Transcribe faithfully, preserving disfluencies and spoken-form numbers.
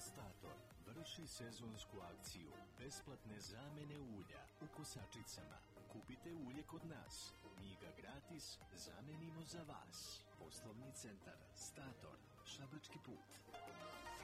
Stator vrši sezonsku akciju besplatne zamene ulja u kosačicama. Kupite ulje kod nas, mi ga gratis zamenimo za vas. Poslovni centar Stator, Šabački put.